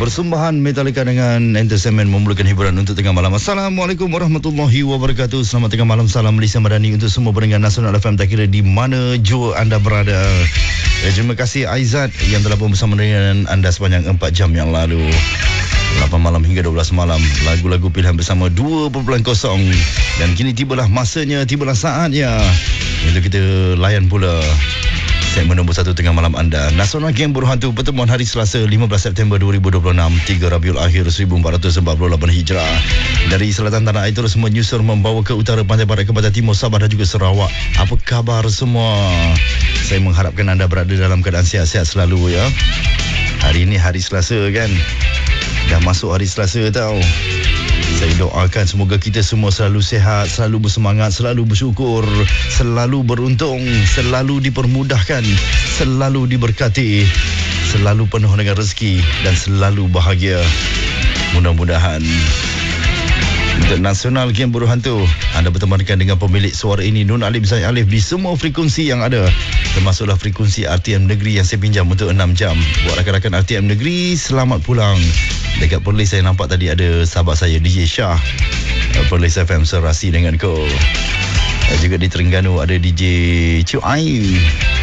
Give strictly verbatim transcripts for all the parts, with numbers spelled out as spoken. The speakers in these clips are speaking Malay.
Persembahan Metallica dengan Entertainment memulakan hiburan untuk tengah malam. Assalamualaikum warahmatullahi wabarakatuh. Selamat tengah malam, salam Malaysia Madani untuk semua pendengar Nasional F M, tak kira di mana jua anda berada. Eh, terima kasih Aizat yang telah pun bersama dengan anda sepanjang empat jam yang lalu. lapan malam hingga dua belas malam, lagu-lagu pilihan bersama dua perpuluhan kosong. Dan kini tibalah masanya, tibalah saatnya untuk kita layan pula segmen nombor satu tengah malam anda. Nasional Geng Buruh Hantu, pertemuan hari Selasa lima belas September dua ribu dua puluh enam, tiga Rabiul Akhir seribu empat ratus empat puluh lapan Hijrah. Dari selatan tanah air terus menyusur membawa ke utara, pantai barat, ke barat timur, Sabah dan juga Sarawak. Apa khabar semua? Saya mengharapkan anda berada dalam keadaan sihat-sihat selalu ya. Hari ini hari Selasa kan? Dah masuk hari Selasa tau. Saya doakan semoga kita semua selalu sihat, selalu bersemangat, selalu bersyukur, selalu beruntung, selalu dipermudahkan, selalu diberkati, selalu penuh dengan rezeki dan selalu bahagia. Mudah-mudahan. Untuk Nasional Geng Buruh Hantu, anda bertemankan dengan pemilik suara ini, Nun Alif Zaid Alif, di semua frekuensi yang ada, termasuklah frekuensi R T M Negeri yang saya pinjam untuk enam jam. Buat rakan-rakan R T M Negeri, selamat pulang. Dekat Perlis saya nampak tadi ada sahabat saya D J Shah, Perlis F M serasi dengan kau. Juga di Terengganu ada D J Cuai,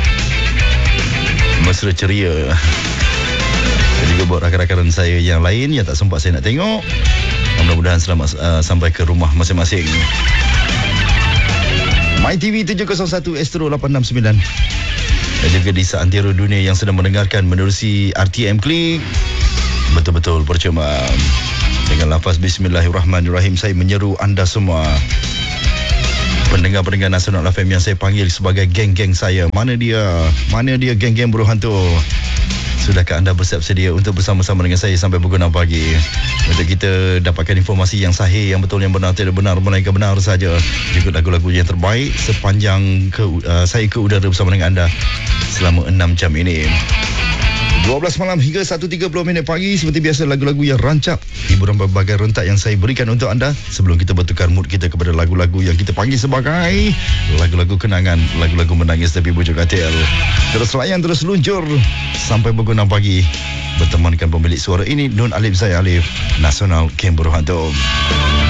mesra ceria. Dan juga buat rakan-rakan saya yang lain yang tak sempat saya nak tengok, mudah-mudahan selamat uh, sampai ke rumah masing-masing. My T V tujuh kosong satu Astro lapan enam sembilan. Dan juga di seantero dunia yang sedang mendengarkan menerusi R T M Klik. Betul-betul percuma. Dengan lafaz Bismillahirrahmanirrahim, saya menyeru anda semua, pendengar-pendengar Nasional F M yang saya panggil sebagai geng-geng saya. Mana dia? Mana dia geng-geng Buruh Hantu? Sudahkah anda bersiap sedia untuk bersama-sama dengan saya sampai pukul enam pagi? Untuk kita dapatkan informasi yang sahih, yang betul, yang benar, tidak benar, melainkan benar saja. Juga lagu-lagu yang terbaik sepanjang ke, uh, saya ke udara bersama dengan anda selama enam jam ini. dua belas malam hingga satu tiga puluh minit pagi. Seperti biasa, lagu-lagu yang rancak, hiburan berbagai rentak yang saya berikan untuk anda sebelum kita bertukar mood kita kepada lagu-lagu yang kita panggil sebagai lagu-lagu kenangan, lagu-lagu menangis tapi bujuk katil. Terus layan, terus luncur sampai pukul enam pagi. Bertemankan pemilik suara ini, Nun Alif Zaid Alif, Nasional Geng Buruh Hantu.